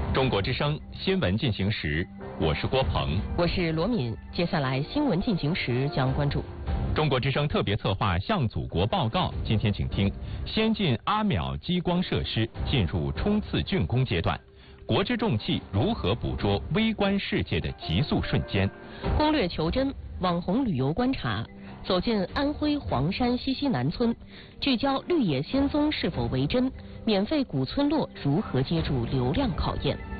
中国之声新闻进行时，我是郭鹏， 我是罗敏。接下来新闻进行时将关注中国之声特别策划向祖国报告。今天请听：先进阿秒激光设施进入冲刺竣工阶段，国之重器如何捕捉微观世界的急速瞬间？ 攻略求真，网红旅游观察。走进安徽黄山西溪南村，聚焦绿野仙踪是否为真，免费古村落如何接住流量考验。